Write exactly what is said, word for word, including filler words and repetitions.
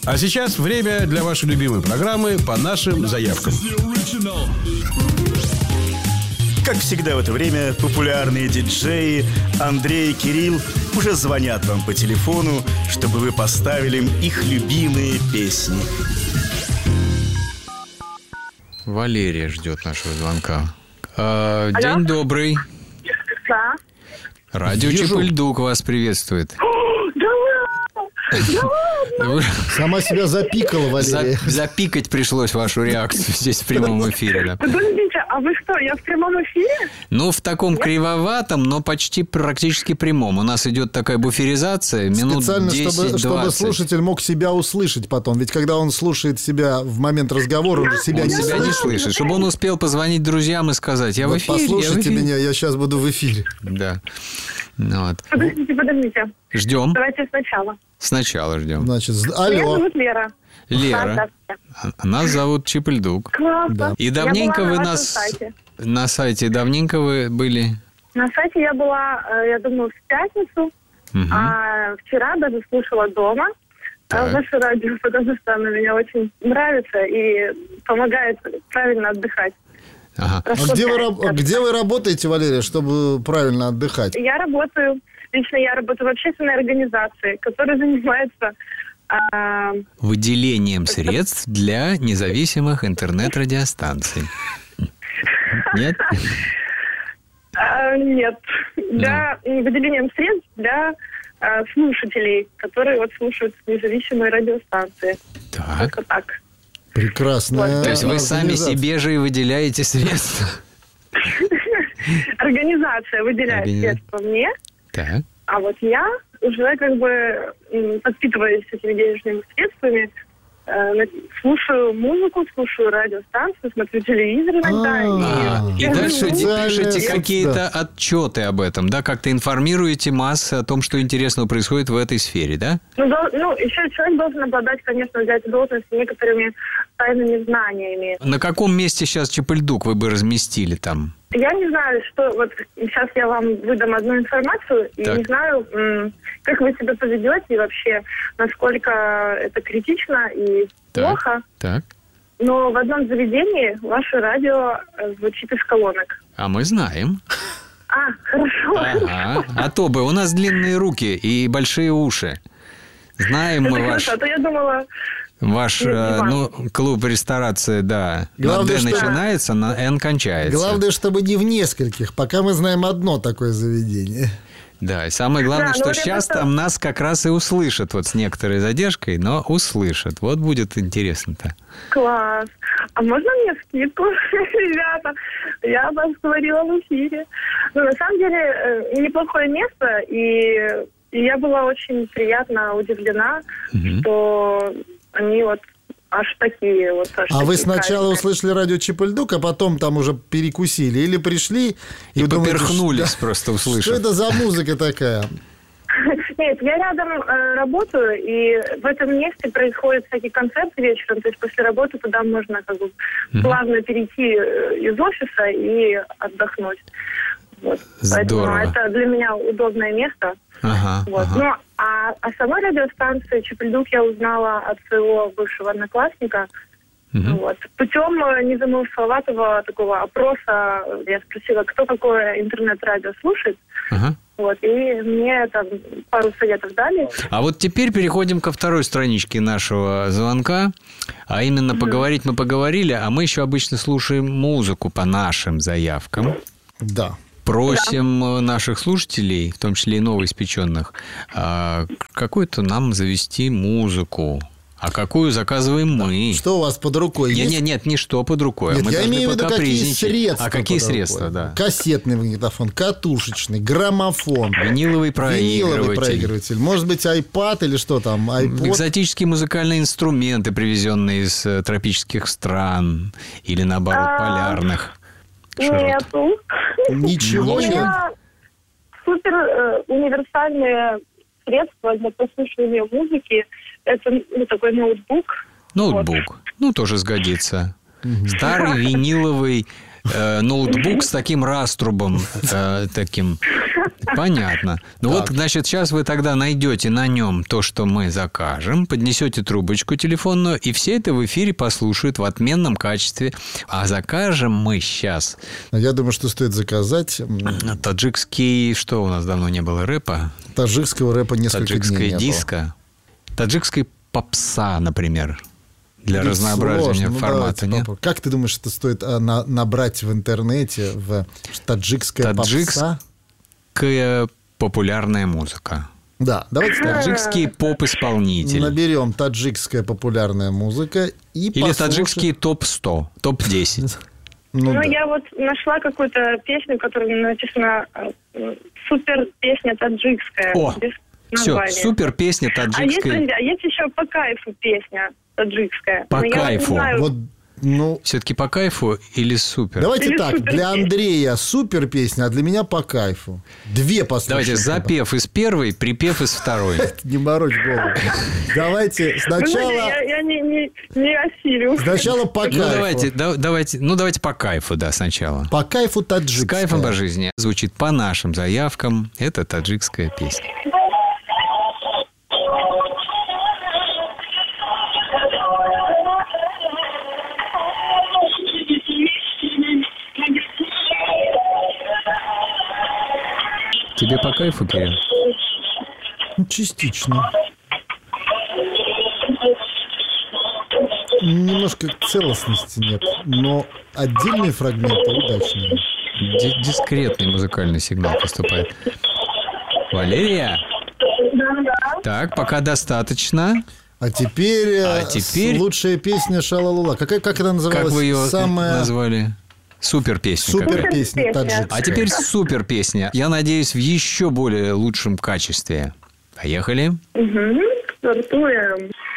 А сейчас время для вашей любимой программы «По нашим заявкам». Как всегда в это время популярные диджеи Андрей и Кирилл уже звонят вам по телефону, чтобы вы поставили им их любимые песни. Валерия ждет нашего звонка. А, день добрый. Да. Радио Чип-и-Ль-Дук вас приветствует. Сама себя запикала, Валерия. За, запикать пришлось вашу реакцию здесь в прямом эфире. Да. Подождите, а вы что, я в прямом эфире? Ну, в таком кривоватом, но почти практически прямом. У нас идет такая буферизация минут специально, десять-двадцать. чтобы, чтобы слушатель мог себя услышать потом. Ведь когда он слушает себя в момент разговора, он же себя он не себя слышит. не слышит. Чтобы он успел позвонить друзьям и сказать: я вот в эфире, послушайте я в эфире. меня, я сейчас буду в эфире. Да. Ну, вот. Подождите, подождите. Ждем. Давайте сначала. Сначала ждем. Значит, Меня алло. зовут Лера. Лера. Да, Нас зовут Чип-и-Ль-Дук. классно. Да. И давненько Я была вы на нас... вашем сайте. На сайте давненько вы были? На сайте я была, э, я думаю, в пятницу, Мгм. а вчера даже слушала дома. Так. А ваше радио, потому что оно мне очень нравится и помогает правильно отдыхать. Ага. А где вы, раб- где вы работаете, Валерия, чтобы правильно отдыхать? Я работаю, лично я работаю в общественной организации, которая занимается... а, Выделением средств для независимых интернет-радиостанций. Нет? а, нет, для выделением средств для а, слушателей, которые вот слушают независимые радиостанции. Так. Только так. Прекрасная То есть вы сами организация. себе же и выделяете средства? Организация выделяет Органи- средства мне, Так. а вот я уже как бы м, подпитываюсь этими денежными средствами, э, на- слушаю музыку, слушаю радиостанцию, смотрю телевизор иногда. А, и и дальше Специальные пишете средства. какие-то отчеты об этом, да? Как-то информируете массы о том, что интересного происходит в этой сфере, да? Ну, дол- ну, еще человек должен обладать, конечно, для этой должности некоторыми тайными знаниями. На каком месте сейчас Чип-и-Ль-Дук вы бы разместили там? Я не знаю, что... Вот сейчас я вам выдам одну информацию, и Так. не знаю, м, как вы себя поведете и вообще, насколько это критично и Так. плохо. Так. Но в одном заведении ваше радио э, звучит из колонок. А мы знаем. А, хорошо. Ага. А то бы у нас длинные руки и большие уши. Знаем Это мы ваш, хорошо, а то я думала... ваш Нет, не э, важно. ну, клуб ресторации, да. Главное, на Д что- начинается, на Н кончается. Главное, чтобы не в нескольких. Пока мы знаем одно такое заведение. Да, и самое главное, Да, ну что вот я сейчас просто- там нас как раз и услышат, вот с некоторой задержкой, но услышат. Вот будет интересно-то. Класс. А можно мне скидку, ребята? Я вас говорила в эфире. Ну, на самом деле, э, неплохое место, и, и я была очень приятно удивлена, Мгм. что они вот аж такие вот. Аж А вы такие сначала качественные. услышали радио Чип-и-Ль-Дук, а потом там уже перекусили? Или пришли и, И вы думаете, поперхнулись что- просто, Что услышав. это за музыка такая? Нет, я рядом э, работаю, и в этом месте происходит всякий концерт вечером, то есть после работы туда можно как бы плавно перейти э, из офиса и отдохнуть. Вот. Здорово. Поэтому это для меня удобное место. Ага, Вот. ага. Ну, а о самой радиостанции Чип-и-Ль-Дук я узнала от своего бывшего одноклассника. Мгм. Вот. Путем э, незамысловатого такого опроса я спросила, кто какое интернет-радио слушает. Ага. Вот, и мне там пару советов дали. А вот теперь переходим ко второй страничке нашего звонка. А именно, поговорить мы поговорили, а мы еще обычно слушаем музыку по нашим заявкам. Да. Просим э, наших слушателей, в том числе и новоиспеченных, а, какую-то нам завести музыку. А какую заказываем мы? Что у вас под рукой Нет, есть? нет, нет, не что под рукой. Нет, мы я должны имею в виду, какие покапризничать. средства. А какие под рукой? средства, да. Кассетный магнитофон, катушечный, граммофон, Виниловый виниловый проигрыватель. проигрыватель. Может быть, айпад или что там? iPod? Экзотические музыкальные инструменты, привезенные из э, тропических стран или, наоборот, А, полярных широт. Нету. Ничего У нет. меня супер э, универсальные средства для прослушивания музыки. Это ну, такой ноутбук. Ноутбук. Ну, тоже сгодится. Старый виниловый э, ноутбук с таким раструбом, э, таким. Понятно. Ну Так. вот, значит, сейчас вы тогда найдете на нем то, что мы закажем, поднесете трубочку телефонную, и все это в эфире послушают в отменном качестве. А закажем мы сейчас Я думаю, что стоит заказать. м, таджикский, что у нас давно не было, рэпа? Таджикского рэпа несколько дней Таджикское не было. диско. Таджикской попса, например. Для Ну, разнообразия сложно. Ну, формата, давайте нет? попробуем. Как ты думаешь, это стоит а, на- набрать в интернете в таджикская Таджикс- попса? Какая популярная музыка. Да, давайте так. Таджикские поп-исполнители. Наберем таджикская популярная музыка и Или послушаем. таджикские топ сто, топ десять. Ну, Ну, да. я вот нашла какую-то песню, которая написана э, супер песня таджикская. О, без все, названия. супер песня А есть, таджикская. подожди, а есть еще по кайфу песня таджикская. По Но я вот не кайфу. знаю. Вот, ну, Все-таки по кайфу или супер? давайте Или так, супер для песня. Андрея супер песня, а для меня по кайфу. Две послушаем. Давайте запев из первой, припев из второй. Не морочь голову. Давайте Вы знаете, сначала, я, я не, не, не осилю. сначала по кайфу. Ну давайте, да- давайте, ну давайте по кайфу, да, сначала. По кайфу С таджикская. кайфом по жизни. Звучит по нашим заявкам. Это таджикская песня. Тебе по кайфу, Кирилл? Ну, частично. Немножко целостности нет, но отдельные фрагменты удачные. Ди- Дискретный музыкальный сигнал поступает. Валерия? Так, пока достаточно. А теперь, А э, теперь- с- лучшая песня Шалалула. Какая, как она называлась? Как вы ее Самая назвали? Супер песня. супер песня Песня. таджикская. А теперь супер песня. Я надеюсь, в еще более лучшем качестве. Поехали. Угу. Стартуем.